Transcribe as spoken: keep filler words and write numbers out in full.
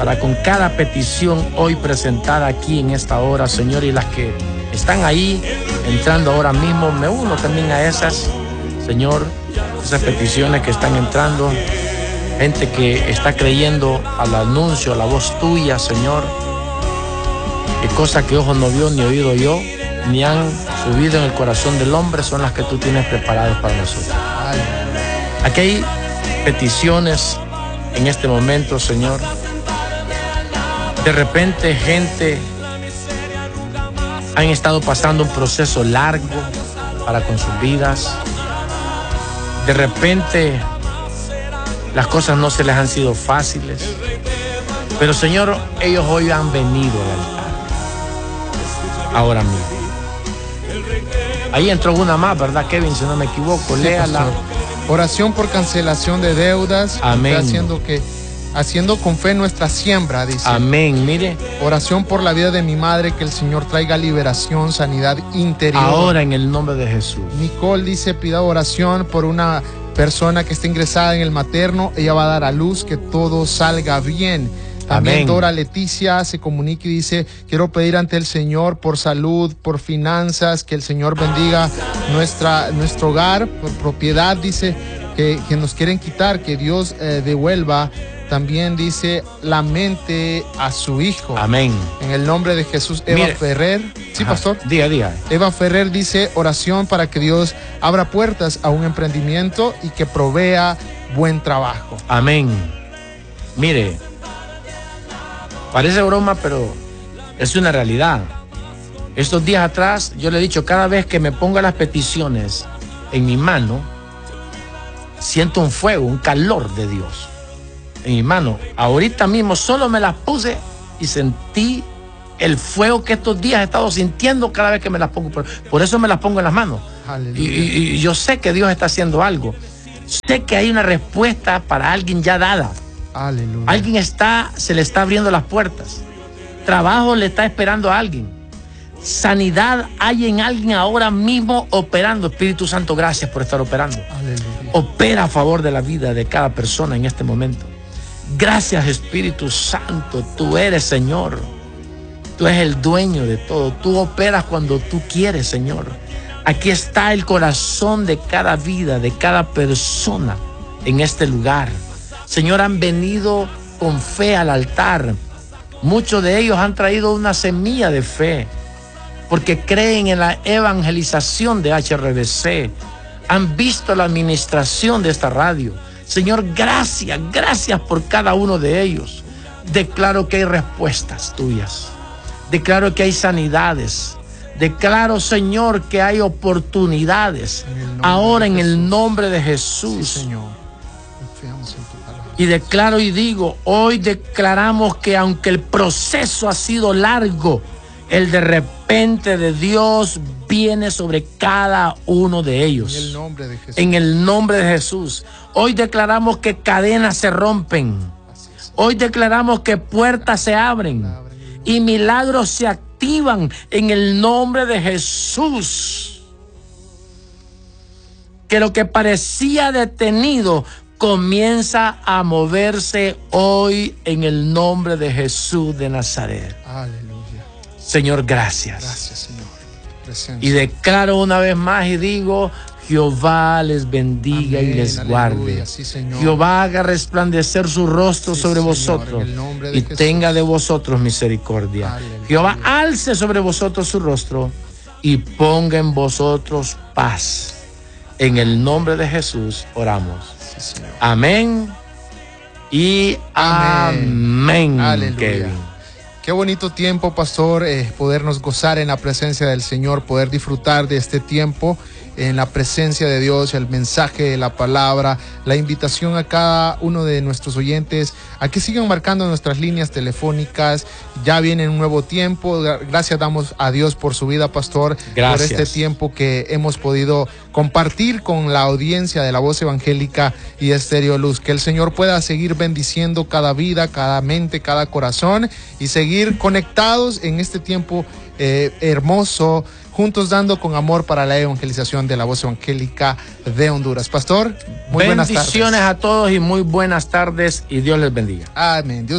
para con cada petición hoy presentada aquí en esta hora, Señor, y las que están ahí entrando ahora mismo, me uno también a esas, Señor, esas peticiones que están entrando, gente que está creyendo al anuncio, a la voz tuya, Señor, que cosas que ojo no vio ni oído yo, ni han subido en el corazón del hombre, son las que tú tienes preparadas para nosotros. Aquí hay peticiones en este momento, Señor. De repente, gente han estado pasando un proceso largo para con sus vidas. De repente, las cosas no se les han sido fáciles. Pero, Señor, ellos hoy han venido al altar. Ahora mismo. Ahí entró una más, ¿verdad, Kevin? Si no me equivoco, sí, léala. Pastor. Oración por cancelación de deudas. Amén. Haciendo que, haciendo con fe nuestra siembra, dice. Amén, mire. Oración por la vida de mi madre, que el Señor traiga liberación, sanidad interior. Ahora en el nombre de Jesús. Nicole dice, pida oración por una persona que está ingresada en el materno. Ella va a dar a luz, que todo salga bien. También Amén. Dora Leticia se comunica y dice, quiero pedir ante el Señor por salud, por finanzas, que el Señor bendiga nuestra, nuestro hogar, por propiedad, dice, que, que nos quieren quitar, que Dios eh, devuelva. También dice la mente a su hijo. Amén. En el nombre de Jesús. Eva Mire. Ferrer. Sí, Ajá. pastor. Diga, diga. Eva Ferrer dice, oración para que Dios abra puertas a un emprendimiento y que provea buen trabajo. Amén. Mire, parece broma, pero es una realidad. Estos días atrás, yo le he dicho, cada vez que me ponga las peticiones en mi mano, siento un fuego, un calor de Dios en mi mano. Ahorita mismo solo me las puse y sentí el fuego que estos días he estado sintiendo cada vez que me las pongo. Por, por eso me las pongo en las manos. Y, y, y yo sé que Dios está haciendo algo. Sé que hay una respuesta para alguien ya dada. Aleluya. Alguien está, se le está abriendo las puertas. Trabajo le está esperando a alguien. Sanidad hay en alguien ahora mismo operando. Espíritu Santo, gracias por estar operando. Aleluya. Opera a favor de la vida de cada persona en este momento. Gracias, Espíritu Santo. Tú eres, Señor. Tú eres el dueño de todo. Tú operas cuando tú quieres, Señor. Aquí está el corazón de cada vida, de cada persona en este lugar. Señor, han venido con fe al altar. Muchos de ellos han traído una semilla de fe porque creen en la evangelización de H R B C. Han visto la administración de esta radio. Señor, gracias, gracias por cada uno de ellos. Declaro que hay respuestas tuyas. Declaro que hay sanidades. Declaro, Señor, que hay oportunidades. Ahora en el nombre de Jesús. Sí, Señor. Confiamos en tu palabra. Y declaro y digo, hoy declaramos que aunque el proceso ha sido largo, el de repente de Dios viene sobre cada uno de ellos. En el nombre de Jesús. En el nombre de Jesús. Hoy declaramos que cadenas se rompen. Hoy declaramos que puertas se abren y milagros se activan en el nombre de Jesús. Que lo que parecía detenido comienza a moverse hoy en el nombre de Jesús de Nazaret. Aleluya. Señor, gracias. Gracias, Señor. Presencia. Y declaro una vez más y digo, Jehová les bendiga. Amén, y les aleluya, guarde. sí, Señor. Jehová haga resplandecer su rostro sí, sobre Señor, vosotros y Jesús. Tenga de vosotros misericordia. Aleluya. Jehová alce sobre vosotros su rostro y ponga en vosotros paz. En el nombre de Jesús oramos. Sí, Señor. Amén y amén. Amén. Aleluya. Kevin. Qué bonito tiempo, pastor, eh, podernos gozar en la presencia del Señor, poder disfrutar de este tiempo en la presencia de Dios, el mensaje de la palabra, la invitación a cada uno de nuestros oyentes a que sigan marcando nuestras líneas telefónicas. Ya viene un nuevo tiempo. Gracias damos a Dios por su vida, pastor. Gracias. Por este tiempo que hemos podido compartir con la audiencia de La Voz Evangélica y Estéreo Luz. Que el Señor pueda seguir bendiciendo cada vida, cada mente, cada corazón y seguir conectados en este tiempo eh, hermoso, juntos dando con amor para la evangelización de La Voz Evangélica de Honduras. Pastor, muy buenas tardes. Bendiciones a todos y muy buenas tardes y Dios les bendiga. Amén. Dios